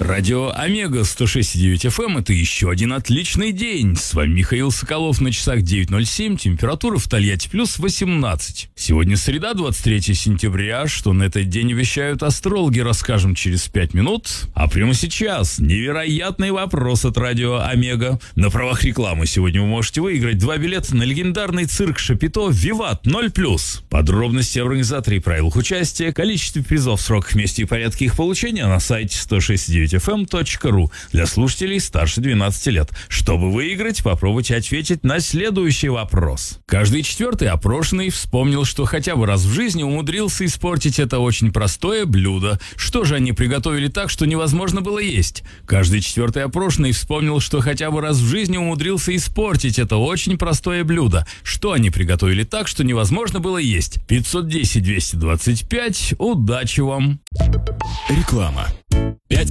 Радио Омега 106,9 FM – это еще один отличный день. С вами Михаил Соколов, на часах 9:07, температура в Тольятти плюс 18. Сегодня среда, 23 сентября, что на этот день вещают астрологи, расскажем через 5 минут. А прямо сейчас невероятный вопрос от Радио Омега. На правах рекламы сегодня вы можете выиграть 2 билета на легендарный цирк Шапито «Виват 0+.» Подробности об организаторе и правилах участия, количестве призов, сроках, месте и порядке их получения на сайте 106.9fm.ru для слушателей старше 12 лет. Чтобы выиграть, попробуйте ответить на следующий вопрос. Каждый четвертый опрошенный вспомнил, что хотя бы раз в жизни умудрился испортить это очень простое блюдо. Что же они приготовили так, что невозможно было есть? Каждый четвертый опрошенный вспомнил, что хотя бы раз в жизни умудрился испортить это очень простое блюдо. Что они приготовили так, что невозможно было есть? 510-225. Удачи вам! Реклама. 5